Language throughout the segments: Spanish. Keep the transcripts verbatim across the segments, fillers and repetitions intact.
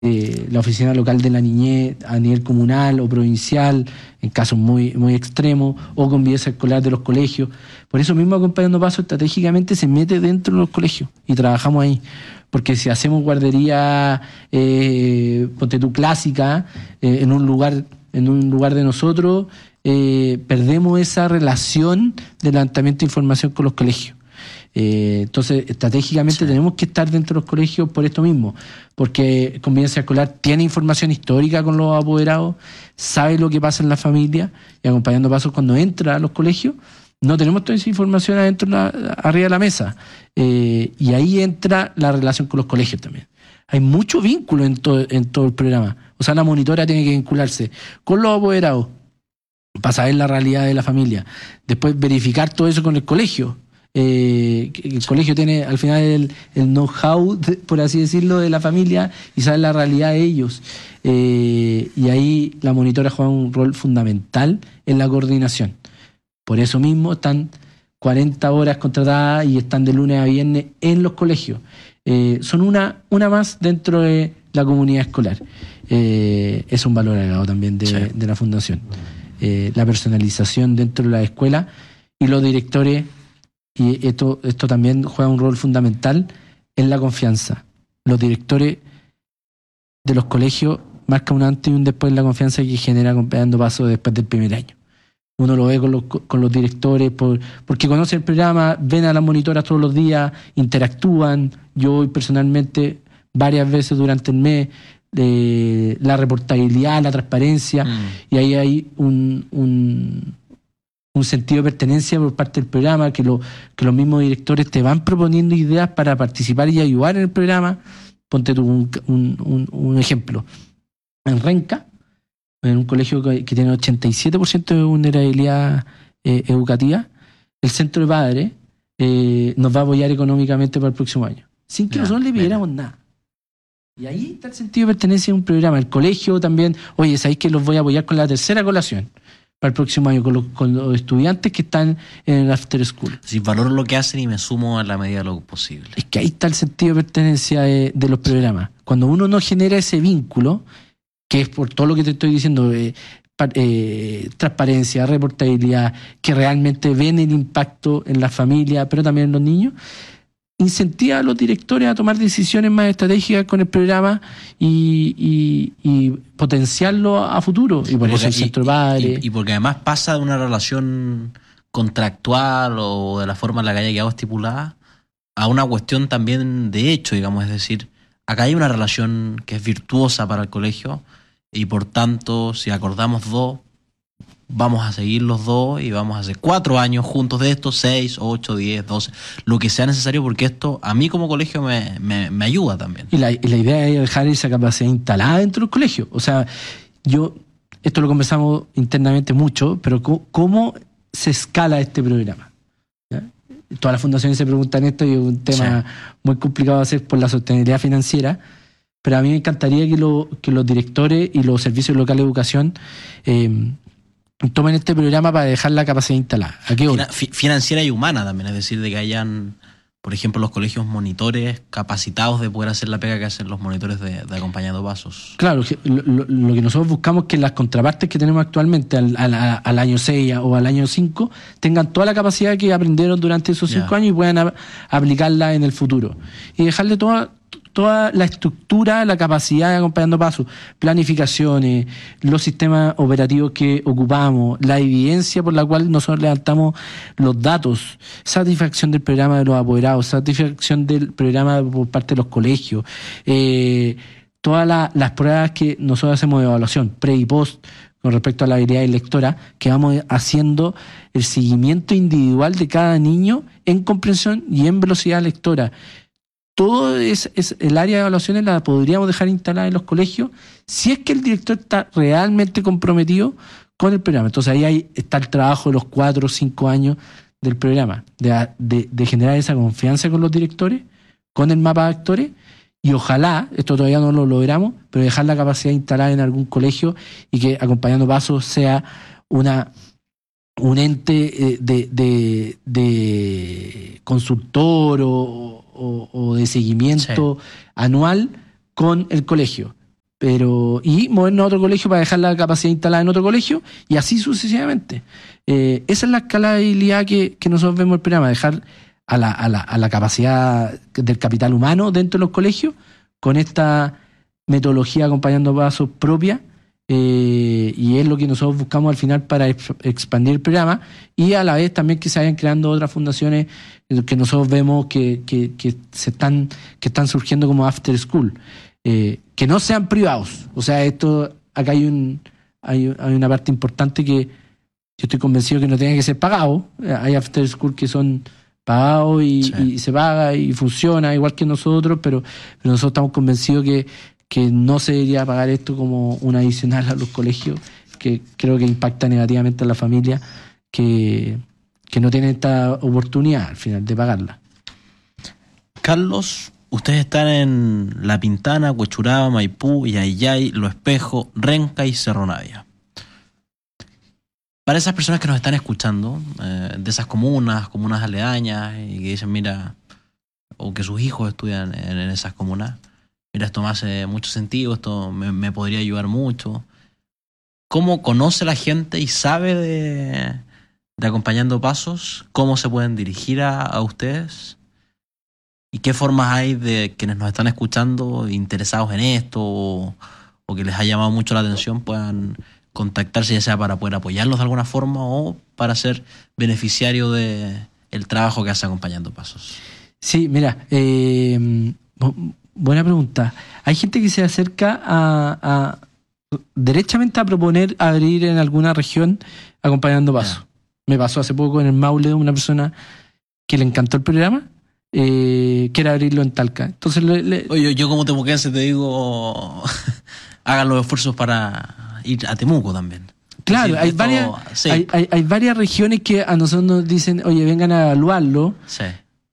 eh, la oficina local de la niñez a nivel comunal o provincial, en casos muy, muy extremos, o convivencia escolar de los colegios. Por eso mismo Acompañando Pasos estratégicamente se mete dentro de los colegios y trabajamos ahí. Porque si hacemos guardería, eh, ponte tú, clásica, eh, en un lugar, en un lugar de nosotros, eh, perdemos esa relación de levantamiento de información con los colegios. Eh, entonces, estratégicamente sí. tenemos que estar dentro de los colegios por esto mismo, porque Convivencia Escolar tiene información histórica con los apoderados, sabe lo que pasa en la familia, y Acompañando Pasos cuando entra a los colegios, no tenemos toda esa información adentro, la, arriba de la mesa. Eh, y ahí entra la relación con los colegios también. Hay mucho vínculo en todo, en todo el programa. O sea, la monitora tiene que vincularse con los apoderados para saber la realidad de la familia. Después verificar todo eso con el colegio. Eh, el colegio tiene al final el, el know-how, de, por así decirlo, de la familia y sabe la realidad de ellos. Eh, y ahí la monitora juega un rol fundamental en la coordinación. Por eso mismo están cuarenta horas contratadas y están de lunes a viernes en los colegios. Eh, son una, una más dentro de la comunidad escolar. Eh, es un valor agregado también de, sí. de la fundación. Eh, la personalización dentro de la escuela y los directores, y esto, esto también juega un rol fundamental en la confianza. Los directores de los colegios marcan un antes y un después en la confianza que genera Acompañando Pasos después del primer año. Uno lo ve con los, con los directores por, porque conocen el programa, ven a las monitoras todos los días, interactúan. Yo voy personalmente varias veces durante el mes, eh, la reportabilidad, la transparencia, mm. y ahí hay un, un, un sentido de pertenencia por parte del programa, que, lo, que los mismos directores te van proponiendo ideas para participar y ayudar en el programa. Ponte tú un, un, un, un ejemplo. En Renca, en un colegio que, que tiene ochenta y siete por ciento de vulnerabilidad eh, educativa, el centro de padres eh, nos va a apoyar económicamente para el próximo año, sin que yeah, nosotros le pidiéramos yeah. nada. Y ahí está el sentido de pertenencia a un programa. El colegio también, oye, ¿sabéis que los voy a apoyar con la tercera colación para el próximo año, con los, con los estudiantes que están en el after school? Sí, valoro lo que hacen y me sumo a la medida de lo posible. Es que ahí está el sentido de pertenencia de, de los programas. Cuando uno no genera ese vínculo, que es por todo lo que te estoy diciendo, eh, eh, transparencia, reportabilidad, que realmente ven el impacto en la familia, pero también en los niños, incentiva a los directores a tomar decisiones más estratégicas con el programa y, y, y potenciarlo a futuro. Y por porque, eso el centro y, padre. Y, y porque además pasa de una relación contractual o de la forma en la que haya quedado estipulada a una cuestión también de hecho, digamos, es decir, acá hay una relación que es virtuosa para el colegio. Y por tanto, si acordamos dos, vamos a seguir los dos y vamos a hacer cuatro años juntos de estos, seis, ocho, diez, doce, lo que sea necesario, porque esto a mí como colegio me, me, me ayuda también. Y la, y la idea es dejar esa capacidad instalada dentro del colegio. O sea, yo, esto lo conversamos internamente mucho, pero ¿cómo, cómo se escala este programa? ¿Ya? Todas las fundaciones se preguntan esto y es un tema sí. muy complicado de hacer por la sostenibilidad financiera. Pero a mí me encantaría que, lo, que los directores y los servicios locales de educación eh, tomen este programa para dejar la capacidad instalada. ¿A qué hora? Fi- financiera y humana también, es decir, de que hayan, por ejemplo, los colegios monitores capacitados de poder hacer la pega que hacen los monitores de, de Acompañando Pasos. Claro, lo, lo, lo que nosotros buscamos es que las contrapartes que tenemos actualmente al, al, al año seis o al año cinco tengan toda la capacidad que aprendieron durante esos cinco yeah. años y puedan a, aplicarla en el futuro. Y dejarle toda... toda la estructura, la capacidad de Acompañando Pasos, planificaciones, los sistemas operativos que ocupamos, la evidencia por la cual nosotros levantamos los datos, satisfacción del programa de los apoderados, satisfacción del programa por parte de los colegios, eh, todas la, las pruebas que nosotros hacemos de evaluación, pre y post, con respecto a la habilidad lectora, que vamos haciendo el seguimiento individual de cada niño en comprensión y en velocidad lectora. Todo es, es el área de evaluaciones la podríamos dejar instalada en los colegios si es que el director está realmente comprometido con el programa. Entonces ahí hay, está el trabajo de los cuatro o cinco años del programa, de, de, de generar esa confianza con los directores, con el mapa de actores, y ojalá, esto todavía no lo logramos, pero dejar la capacidad instalada en algún colegio y que Acompañando Pasos sea una un ente de, de, de consultor o O, o de seguimiento sí. anual con el colegio. pero y movernos a otro colegio para dejar la capacidad instalada en otro colegio y así sucesivamente. Eh, esa es la escalabilidad que, que nosotros vemos en el programa, dejar a la, a, la, a la capacidad del capital humano dentro de los colegios con esta metodología acompañando pasos propia, eh, y es lo que nosotros buscamos al final para ex- expandir el programa y a la vez también que se vayan creando otras fundaciones que nosotros vemos que, que, que se están, que están surgiendo como after school, eh, que no sean privados. O sea, esto acá hay un hay, hay una parte importante que yo estoy convencido que no tiene que ser pagado. Hay after school que son pagados y, sí. y se paga y funciona igual que nosotros, pero, pero nosotros estamos convencidos que, que no se debería pagar esto como un adicional a los colegios, que creo que impacta negativamente a la familia que, que no tienen esta oportunidad al final de pagarla. Carlos, ustedes están en La Pintana, Huechuraba, Maipú, Yayay, Lo Espejo, Renca y Cerro Navia. Para esas personas que nos están escuchando, eh, de esas comunas, comunas aledañas, y que dicen, mira, o que sus hijos estudian en, en esas comunas, mira, esto me hace mucho sentido, esto me, me podría ayudar mucho. ¿Cómo conoce la gente y sabe de, de Acompañando Pasos? ¿Cómo se pueden dirigir a, a ustedes? ¿Y qué formas hay de quienes nos están escuchando interesados en esto o, o que les ha llamado mucho la atención puedan contactarse, ya sea para poder apoyarlos de alguna forma o para ser beneficiario de el trabajo que hace Acompañando Pasos? Sí, mira, eh, buena pregunta. Hay gente que se acerca a, a derechamente a proponer abrir en alguna región Acompañando Pasos. Yeah. Me pasó hace poco en el Maule una persona que le encantó el programa, eh, quiere abrirlo en Talca. Entonces, le, le... Oye, yo como temuquense te digo, hagan los esfuerzos para ir a Temuco también. Claro, hay varias, sí. hay, hay, hay varias regiones que a nosotros nos dicen, oye, vengan a evaluarlo. Sí.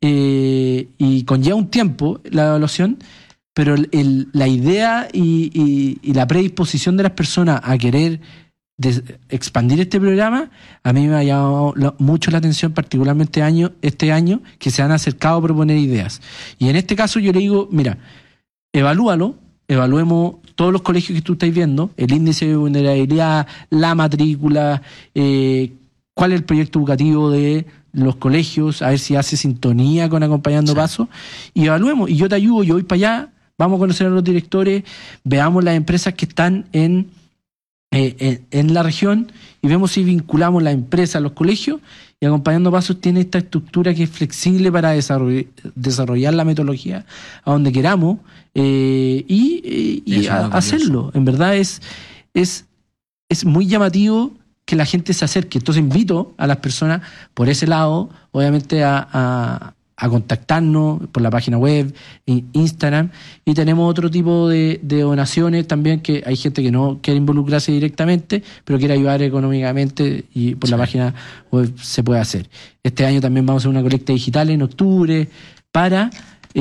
Eh, y conlleva un tiempo la evaluación, pero el, el, la idea y, y, y la predisposición de las personas a querer de, expandir este programa, a mí me ha llamado la, mucho la atención, particularmente año, este año, que se han acercado a proponer ideas. Y en este caso yo le digo, mira, evalúalo, evaluemos todos los colegios que tú estás viendo, el índice de vulnerabilidad, la matrícula, eh, cuál es el proyecto educativo de los colegios, a ver si hace sintonía con Acompañando sí. Pasos, y evaluemos, y yo te ayudo, yo voy para allá, vamos a conocer a los directores, veamos las empresas que están en, eh, en, en la región, y vemos si vinculamos las empresas a los colegios, y Acompañando Pasos tiene esta estructura que es flexible para desarrollar, desarrollar la metodología a donde queramos, eh, y, y, y a, hacerlo. En verdad es, es, es muy llamativo que la gente se acerque. Entonces invito a las personas por ese lado, obviamente a, a, a contactarnos por la página web, Instagram, y tenemos otro tipo de, de donaciones también, que hay gente que no quiere involucrarse directamente, pero quiere ayudar económicamente y por sí. la página web se puede hacer. Este año también vamos a hacer una colecta digital en octubre para,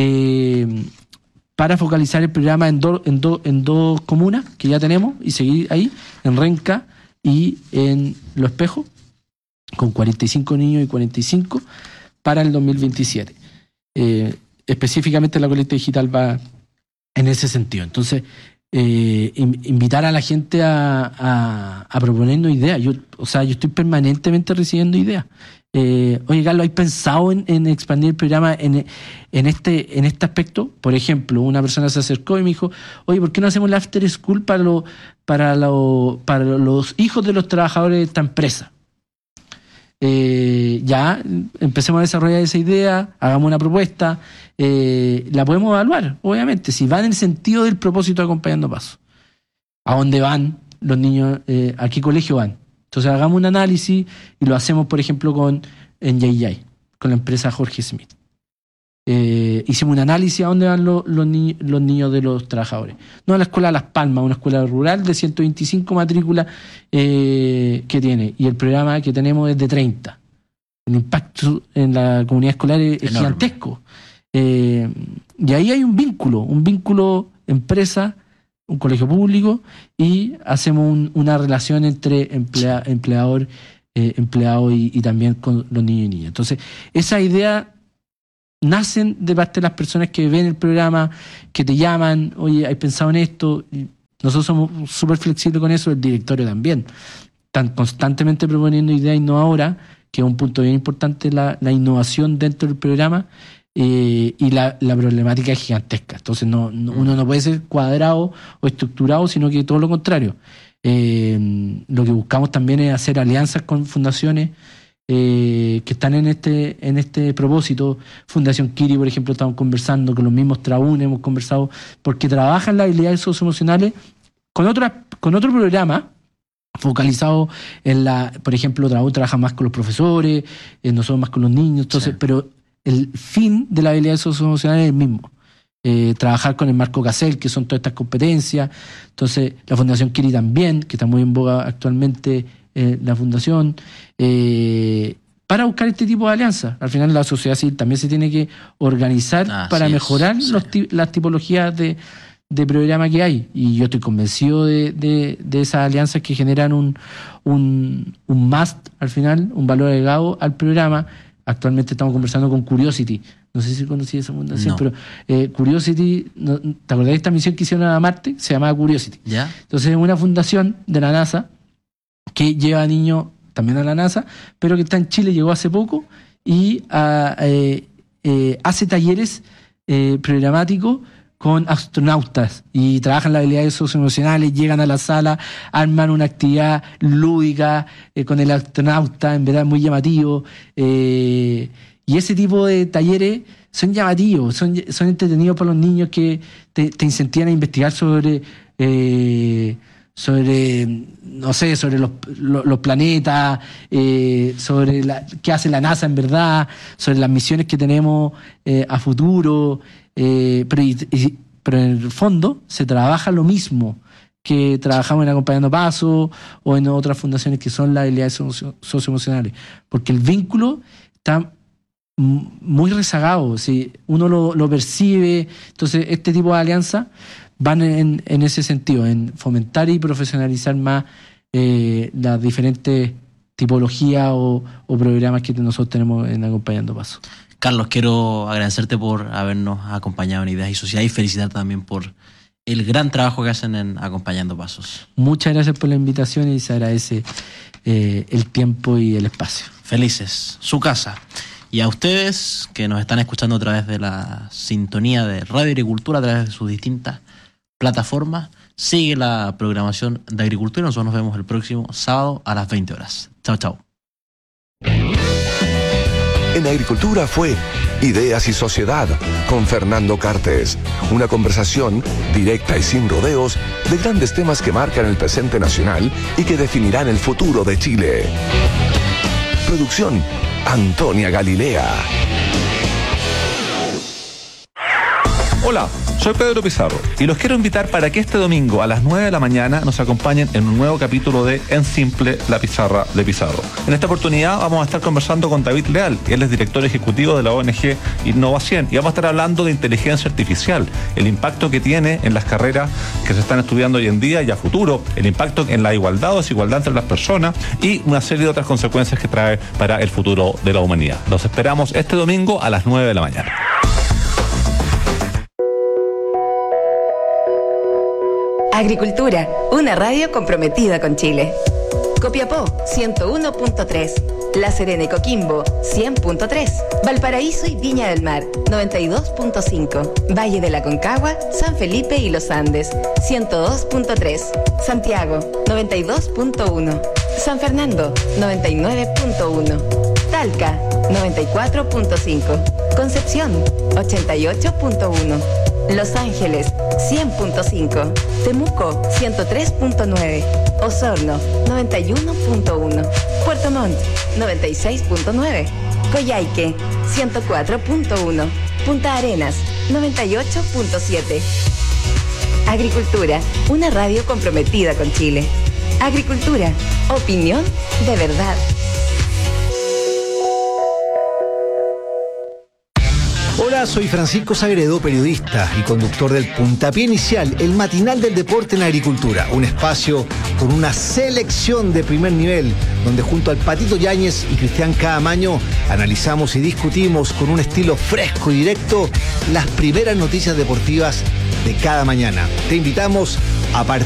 eh, para focalizar el programa en, do, en, do, en dos comunas que ya tenemos y seguir ahí, en Renca y en Lo Espejo, con cuarenta y cinco niños y cuarenta y cinco para el dos mil veintisiete. Eh, específicamente la colecta digital va en ese sentido. Entonces, eh, in, invitar a la gente a, a, a proponernos ideas. Yo, o sea, yo estoy permanentemente recibiendo ideas. Eh, oye, Carlos, ¿has pensado en, en expandir el programa en, en, este, en este aspecto? Por ejemplo, una persona se acercó y me dijo, oye, ¿por qué no hacemos el after school para, lo, para, lo, para los hijos de los trabajadores de esta empresa? Eh, ya empecemos a desarrollar esa idea, hagamos una propuesta, eh, la podemos evaluar, obviamente, si va en el sentido del propósito de Acompañando Pasos. ¿A dónde van los niños? Eh, ¿A qué colegio van? Entonces hagamos un análisis y lo hacemos, por ejemplo, con en Yayay, con la empresa Jorge Smith. Eh, hicimos un análisis a dónde van los, los, ni, los niños de los trabajadores. No a la escuela Las Palmas, una escuela rural de ciento veinticinco matrículas eh, que tiene, y el programa que tenemos es de treinta. El impacto en la comunidad escolar es, es gigantesco. Eh, y ahí hay un vínculo, un vínculo empresa, un colegio público, y hacemos un, una relación entre emplea, empleador, eh, empleado y, y también con los niños y niñas. Entonces, esa idea nacen de parte de las personas que ven el programa, que te llaman, oye, ¿has pensado en esto? Y Nosotros somos súper flexibles con eso, el directorio también. Están constantemente proponiendo ideas innovadoras, que es un punto bien importante, la, la innovación dentro del programa, eh, y la, la problemática es gigantesca. Entonces no, no, uno no puede ser cuadrado o estructurado, sino que todo lo contrario. Eh, lo que buscamos también es hacer alianzas con fundaciones eh, que están en este en este propósito. Fundación Kiri, por ejemplo, estamos conversando con los mismos Traún, hemos conversado, porque trabajan las habilidades socioemocionales con, otra, con otro programa focalizado en la, por ejemplo, Traún trabaja más con los profesores, eh, nosotros más con los niños, entonces, sí. Pero el fin de las habilidades socioemocionales es el mismo. Eh, trabajar con el marco CASEL, que son todas estas competencias. Entonces, la Fundación Kiri también, que está muy en boga actualmente, eh, la fundación, eh, para buscar este tipo de alianzas. Al final, la sociedad civil también se tiene que organizar ah, para sí, mejorar sí. los, las tipologías de, de programa que hay. Y yo estoy convencido de, de, de esas alianzas que generan un, un, un must, al final, un valor agregado al programa. Actualmente estamos conversando con Curiosity. No sé si conocí esa fundación, no. pero eh, Curiosity, no, ¿te acordás de esta misión que hicieron a Marte? Se llamaba Curiosity. ¿Ya? Entonces es una fundación de la NASA que lleva a niños también a la NASA, pero que está en Chile, llegó hace poco, y a, eh, eh, hace talleres eh, programáticos con astronautas y trabajan las habilidades socioemocionales, llegan a la sala, arman una actividad lúdica eh, con el astronauta, en verdad muy llamativo, eh, y ese tipo de talleres son llamativos, son, son entretenidos para los niños, que te, te incentivan a investigar sobre eh, sobre, no sé, sobre los, los, los planetas, eh, sobre la, qué hace la NASA en verdad, sobre las misiones que tenemos eh, a futuro, eh, pero, y, y, pero en el fondo se trabaja lo mismo que trabajamos en Acompañando Pasos o en otras fundaciones que son las habilidades socio, socioemocionales, porque el vínculo está muy rezagado, ¿sí? Uno lo, lo percibe. Entonces este tipo de alianzas van en, en ese sentido, en fomentar y profesionalizar más eh, las diferentes tipologías o, o programas que nosotros tenemos en Acompañando Pasos. Carlos, quiero agradecerte por habernos acompañado en Ideas y Sociedad y felicitarte también por el gran trabajo que hacen en Acompañando Pasos. Muchas gracias por la invitación y se agradece eh, el tiempo y el espacio. Felices, su casa. Y a ustedes que nos están escuchando a través de la sintonía de Radio Agricultura, a través de sus distintas plataformas, sigue la programación de Agricultura. Nosotros nos vemos el próximo sábado a las veinte horas. Chao, chao. En Agricultura fue Ideas y Sociedad con Fernando Cartes. Una conversación directa y sin rodeos de grandes temas que marcan el presente nacional y que definirán el futuro de Chile. Producción Antonia Galilea. Hola, soy Pedro Pizarro y los quiero invitar para que este domingo a las nueve de la mañana nos acompañen en un nuevo capítulo de En Simple, la pizarra de Pizarro. En esta oportunidad vamos a estar conversando con David Leal, él es director ejecutivo de la O N G Innovación, y vamos a estar hablando de inteligencia artificial, el impacto que tiene en las carreras que se están estudiando hoy en día y a futuro, el impacto en la igualdad o desigualdad entre las personas y una serie de otras consecuencias que trae para el futuro de la humanidad. Los esperamos este domingo a las nueve de la mañana. Agricultura, una radio comprometida con Chile. Copiapó, ciento uno punto tres. La Serena y Coquimbo, cien punto tres. Valparaíso y Viña del Mar, noventa y dos punto cinco. Valle de la Concagua, San Felipe y Los Andes, ciento dos punto tres. Santiago, noventa y dos punto uno. San Fernando, noventa y nueve punto uno. Talca, noventa y cuatro punto cinco. Concepción, ochenta y ocho punto uno. Los Ángeles, cien punto cinco. Temuco, ciento tres punto nueve. Osorno, noventa y uno punto uno. Puerto Montt, noventa y seis punto nueve. Coyhaique, ciento cuatro punto uno. Punta Arenas, noventa y ocho punto siete. Agricultura, una radio comprometida con Chile. Agricultura, opinión de verdad. Hola, soy Francisco Sagredo, periodista y conductor del Puntapié Inicial, el matinal del deporte en la agricultura. Un espacio con una selección de primer nivel, donde junto al Patito Yáñez y Cristian Caamaño analizamos y discutimos con un estilo fresco y directo las primeras noticias deportivas de cada mañana. Te invitamos a partir